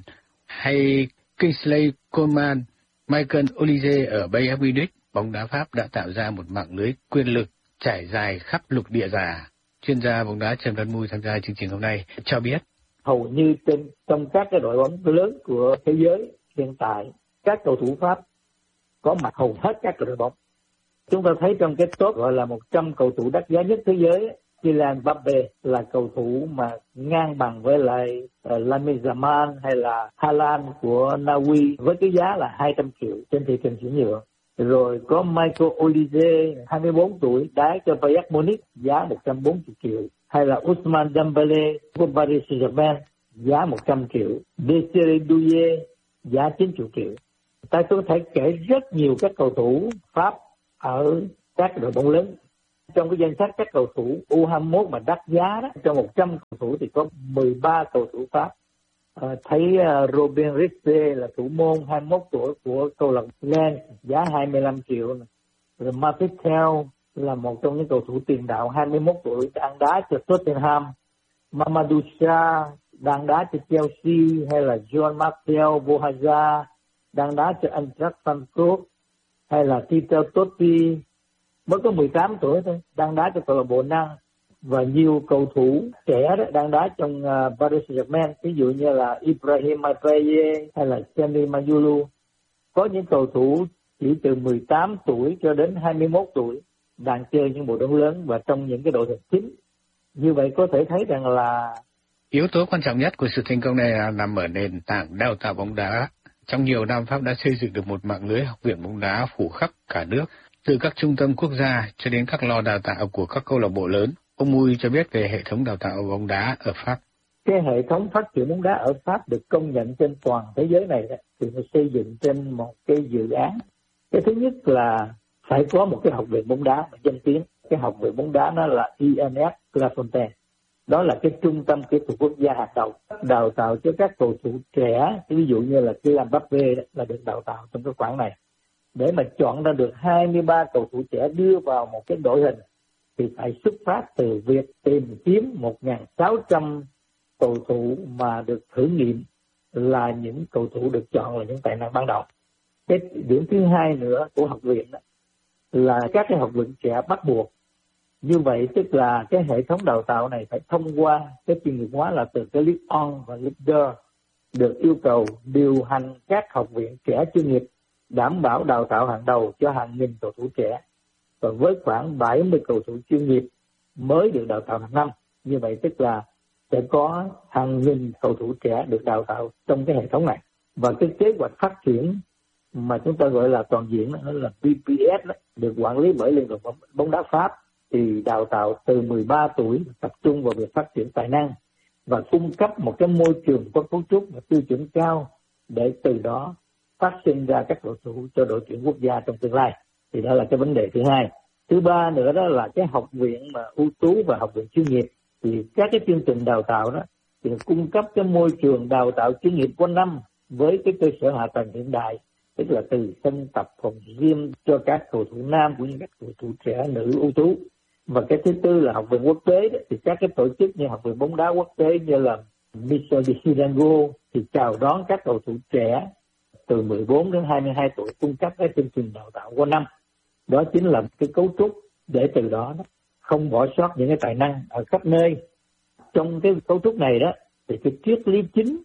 hay Kingsley Coman, Michael Olise ở Bayern Munich. Bóng đá Pháp đã tạo ra một mạng lưới quyền lực trải dài khắp lục địa già. Chuyên gia bóng đá Trần Văn Mui tham gia chương trình hôm nay cho biết, hầu như trên, trong các cái đội bóng lớn của thế giới hiện tại, các cầu thủ Pháp có mặt hầu hết các đội bóng. Chúng ta thấy trong cái top gọi là một trăm cầu thủ đắt giá nhất thế giới, Kylian Mbappé là cầu thủ mà ngang bằng với lại uh, Lamine Yamal hay là Haaland của Na Uy với cái giá là hai trăm triệu trên thị trường chuyển nhượng. Rồi có Michael Olise, hai mươi bốn tuổi, đá cho Bayern Munich, giá một trăm bốn mươi triệu. Hay là Ousmane Dembélé của Paris Saint-Germain, giá một trăm triệu. Desiré Doué giá chín mươi triệu. Ta có thể kể rất nhiều các cầu thủ Pháp ở các đội bóng lớn. Trong cái danh sách các cầu thủ U hai mươi mốt mà đắt giá đó, trong một trăm cầu thủ thì có mười ba cầu thủ Pháp. À, thấy uh, Robin Richter là thủ môn hai mươi mốt tuổi của câu lạc Lens, giá hai mươi lăm triệu. Rồi Martitel là một trong những cầu thủ tiền đạo hai mươi mốt tuổi đang đá cho Tottenham. Mamadou Sarr đang đá cho Chelsea, hay là Jean-Marcel Bohaza đang đá cho Eintracht Frankfurt, hay là Tito Totti mới có mười tám tuổi thôi đang đá cho câu lạc bộ Năng, và nhiều cầu thủ trẻ đó đang đá trong uh, Paris Saint-Germain, ví dụ như là Ibrahim Mapaye hay là Sami Mayulu. Có những cầu thủ chỉ từ mười tám tuổi cho đến hai mươi mốt tuổi đang chơi những bộ bóng lớn và trong những cái đội hình chính. Như vậy có thể thấy rằng là yếu tố quan trọng nhất của sự thành công này là nằm ở nền tảng đào tạo bóng đá. Trong nhiều năm, Pháp đã xây dựng được một mạng lưới học viện bóng đá phủ khắp cả nước, từ các trung tâm quốc gia cho đến các lò đào tạo của các câu lạc bộ lớn. Ông Mui cho biết về hệ thống đào tạo bóng đá ở Pháp. Cái hệ thống phát triển bóng đá ở Pháp được công nhận trên toàn thế giới này đó, thì nó xây dựng trên một cái dự án. Cái thứ nhất là phải có một cái học viện bóng đá danh tiếng. Cái học viện bóng đá nó là i en ép Clairefontaine. Đó là cái trung tâm kỹ thuật quốc gia hàng đầu, đào tạo cho các cầu thủ trẻ, ví dụ như là Kylian Mbappé là được đào tạo trong cái khoản này. Để mà chọn ra được hai mươi ba cầu thủ trẻ đưa vào một cái đội hình thì phải xuất phát từ việc tìm kiếm một nghìn sáu trăm cầu thủ mà được thử nghiệm là những cầu thủ được chọn là những tài năng ban đầu. Cái điểm thứ hai nữa của học viện đó là các cái học viện trẻ bắt buộc. Như vậy tức là cái hệ thống đào tạo này phải thông qua cái chuyên nghiệp hóa là từ cái Ligue một và Ligue hai, được yêu cầu điều hành các học viện trẻ chuyên nghiệp, đảm bảo đào tạo hàng đầu cho hàng nghìn cầu thủ trẻ. Và với khoảng bảy mươi cầu thủ chuyên nghiệp mới được đào tạo hàng năm. Như vậy tức là sẽ có hàng nghìn cầu thủ trẻ được đào tạo trong cái hệ thống này. Và cái kế hoạch phát triển mà chúng ta gọi là toàn diện đó là bê pê ét đó, được quản lý bởi Liên đoàn bóng đá Pháp, thì đào tạo từ mười ba tuổi, tập trung vào việc phát triển tài năng và cung cấp một cái môi trường có cấu trúc và tiêu chuẩn cao để từ đó phát sinh ra các cầu thủ cho đội tuyển quốc gia trong tương lai. Thì đó là cái vấn đề thứ hai. Thứ ba nữa đó là cái học viện mà ưu tú và học viện chuyên nghiệp, thì các cái chương trình đào tạo đó thì cung cấp cái môi trường đào tạo chuyên nghiệp quanh năm với cái cơ sở hạ tầng hiện đại, tức là từ sân tập, phòng gym cho các cầu thủ nam cũng như các cầu thủ trẻ nữ ưu tú. Và cái thứ tư là học viện quốc tế đó, thì các cái tổ chức như học viện bóng đá quốc tế như là Michel de Hidalgo thì chào đón các cầu thủ trẻ từ mười bốn đến hai mươi hai tuổi, cung cấp cái chương trình đào tạo qua năm. Đó chính là cái cấu trúc để từ đó, đó không bỏ sót những cái tài năng ở khắp nơi. Trong cái cấu trúc này đó thì cái triết lý chính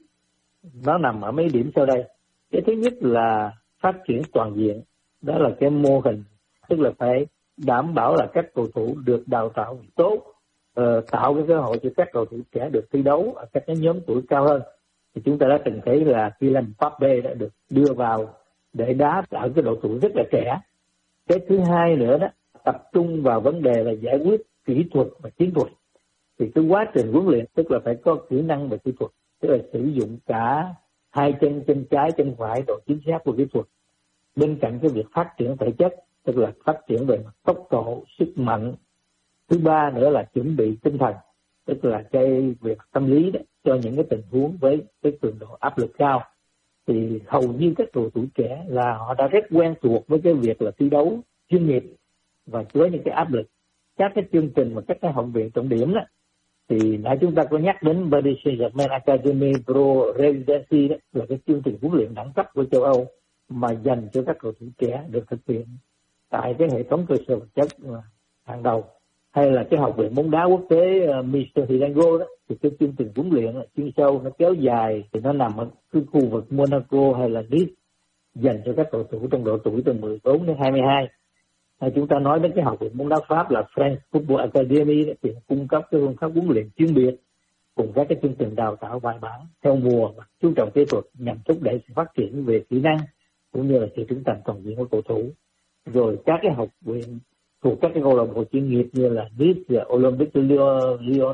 nó nằm ở mấy điểm sau đây. Cái thứ nhất là phát triển toàn diện, đó là cái mô hình, tức là phải đảm bảo là các cầu thủ được đào tạo tốt, uh, tạo cái cơ hội cho các cầu thủ trẻ được thi đấu ở các cái nhóm tuổi cao hơn. Thì chúng ta đã từng thấy là Kylian Mbappé đã được đưa vào để đá ở cái độ tuổi rất là trẻ. Cái thứ hai nữa đó, tập trung vào vấn đề là giải quyết kỹ thuật và chiến thuật. Thì cái quá trình huấn luyện tức là phải có kỹ năng về kỹ thuật, tức là sử dụng cả hai chân, chân trái, chân phải, độ chính xác của kỹ thuật. Bên cạnh cái việc phát triển thể chất, tức là phát triển về mặt tốc độ, sức mạnh. Thứ ba nữa là chuẩn bị tinh thần, tức là cái việc tâm lý đó, cho những cái tình huống với cái cường độ áp lực cao. Thì hầu như các cầu thủ trẻ là họ đã rất quen thuộc với cái việc là thi đấu chuyên nghiệp và với những cái áp lực. Các cái chương trình và các cái học viện trọng điểm đó, thì nãy chúng ta có nhắc đến Paris Saint-Germain Academy Pro Residency, đó là cái chương trình huấn luyện đẳng cấp của châu Âu mà dành cho các cầu thủ trẻ được thực hiện tại cái hệ thống cơ sở vật chất hàng đầu. Hay là cái học viện bóng đá quốc tế uh, Michel Hidalgo đó, thì cái chương trình huấn luyện chuyên sâu nó kéo dài, thì nó nằm ở cái khu vực Monaco hay là Nice, dành cho các cầu thủ trong độ tuổi từ mười bốn đến hai mươi hai. Hay chúng ta nói đến cái học viện bóng đá Pháp là French Football Academy đó, thì cung cấp cái phương pháp huấn luyện chuyên biệt cùng các cái chương trình đào tạo bài bản theo mùa và chú trọng kỹ thuật nhằm thúc đẩy sự phát triển về kỹ năng cũng như là sự trưởng thành toàn diện của cầu thủ. Rồi các cái học viện thuộc các cái câu lạc bộ chuyên nghiệp như là Nice, Olympique Lyon,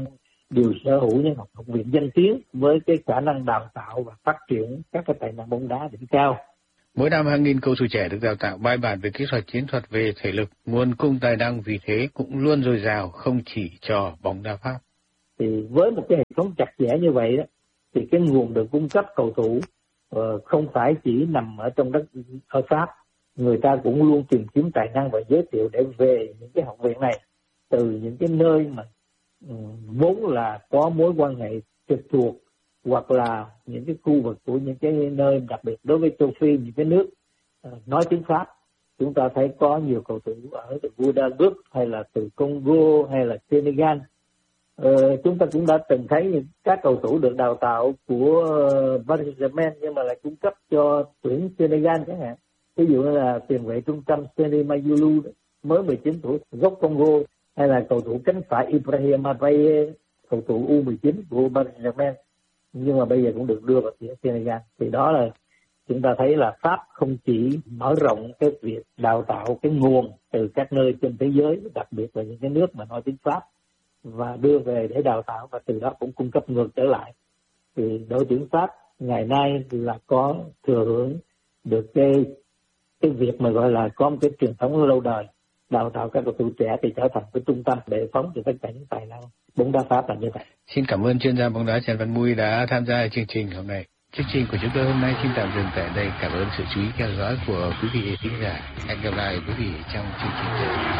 đều sở hữu những học viện danh tiếng với cái khả năng đào tạo và phát triển các cái tài năng bóng đá đỉnh cao. Mỗi năm hàng nghìn cầu thủ trẻ được đào tạo bài bản về kỹ thuật, chiến thuật, về thể lực, nguồn cung tài năng vì thế cũng luôn dồi dào, không chỉ cho bóng đá Pháp. Thì với một cái hệ thống chặt chẽ như vậy đó, thì cái nguồn được cung cấp cầu thủ uh, không phải chỉ nằm ở trong đất ở Pháp, người ta cũng luôn tìm kiếm tài năng và giới thiệu để về những cái học viện này từ những cái nơi mà um, vốn là có mối quan hệ trực thuộc, hoặc là những cái khu vực của những cái nơi đặc biệt đối với châu Phi, những cái nước uh, nói tiếng Pháp. Chúng ta thấy có nhiều cầu thủ ở từ Guadeloupe hay là từ Congo hay là Senegal. Ờ, chúng ta cũng đã từng thấy các cầu thủ được đào tạo của uh, Paris Saint-Germain nhưng mà lại cung cấp cho tuyển Senegal chẳng hạn. Ví dụ như là tiền vệ trung tâm Seny Mayulu mới mười chín tuổi, gốc Congo, hay là cầu thủ cánh phải Ibrahim Abaye, cầu thủ U mười chín của Paris Saint-Germain, nhưng mà bây giờ cũng được đưa vào tuyển Senegal. Thì đó là chúng ta thấy là Pháp không chỉ mở rộng cái việc đào tạo cái nguồn từ các nơi trên thế giới, đặc biệt là những cái nước mà nói tiếng Pháp, và đưa về để đào tạo và từ đó cũng cung cấp ngược trở lại. Thì đội tuyển Pháp ngày nay là có thừa hưởng được cái cái việc mà gọi là có một cái truyền thống lâu đời, đào tạo các cầu thủ trẻ thì trở thành cái trung tâm bệ phóng cho tất cả những tài năng bóng đá Pháp là như vậy. Xin cảm ơn chuyên gia bóng đá Trần Văn Mui đã tham gia chương trình hôm nay. Chương trình của chúng tôi hôm nay xin tạm dừng tại đây. Cảm ơn sự chú ý theo dõi của quý vị khán giả. Hẹn gặp lại quý vị trong chương trình tới.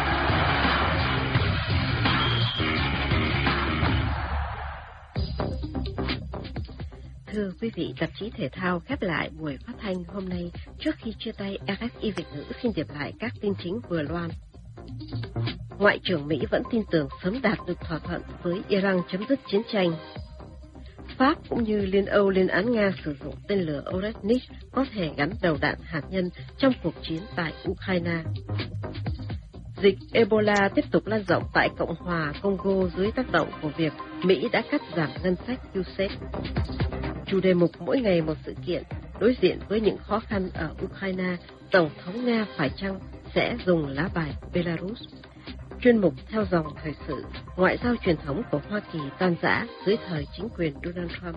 Thưa quý vị, tạp chí thể thao khép lại buổi phát thanh hôm nay. Trước khi chia tay, rờ ép i Việt ngữ xin điểm lại các tin chính vừa loan. Ngoại trưởng Mỹ vẫn tin tưởng sớm đạt được thỏa thuận với Iran chấm dứt chiến tranh. Pháp cũng như Liên Âu lên án Nga sử dụng tên lửa Oresnik có thể gắn đầu đạn hạt nhân trong cuộc chiến tại Ukraine. Dịch Ebola tiếp tục lan rộng tại Cộng hòa Congo dưới tác động của việc Mỹ đã cắt giảm ngân sách u ét a i đê. Chủ đề mục mỗi ngày một sự kiện, đối diện với những khó khăn ở Ukraine, Tổng thống Nga phải chăng sẽ dùng lá bài Belarus? Chuyên mục theo dòng thời sự, ngoại giao truyền thống của Hoa Kỳ tan rã dưới thời chính quyền Donald Trump.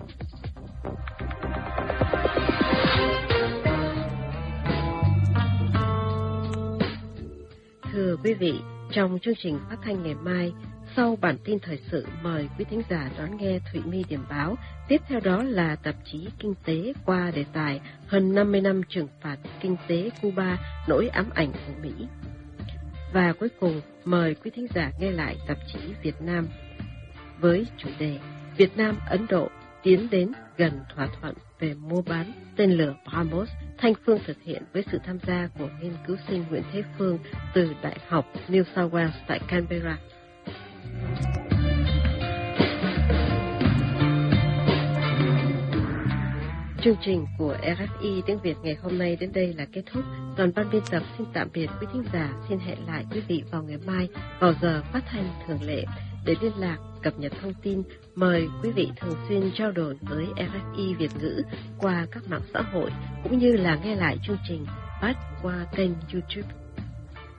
Thưa quý vị, trong chương trình phát thanh ngày mai, sau bản tin thời sự, mời quý thính giả đón nghe Thụy My điểm báo. Tiếp theo đó là tạp chí Kinh tế qua đề tài hơn năm mươi năm trừng phạt kinh tế Cuba, nỗi ám ảnh của Mỹ. Và cuối cùng, mời quý thính giả nghe lại tạp chí Việt Nam với chủ đề Việt Nam Ấn Độ tiến đến gần thỏa thuận về mua bán tên lửa BrahMos. Thanh Phương thực hiện với sự tham gia của nghiên cứu sinh Nguyễn Thế Phương từ Đại học New South Wales tại Canberra. Chương trình của rờ ép i tiếng Việt ngày hôm nay đến đây là kết thúc. Toàn ban biên tập xin tạm biệt quý thính giả. Xin hẹn lại quý vị vào ngày mai vào giờ phát thanh thường lệ. Để liên lạc, cập nhật thông tin, mời quý vị thường xuyên trao đổi với rờ ép i Việt ngữ qua các mạng xã hội, cũng như là nghe lại chương trình phát qua kênh YouTube.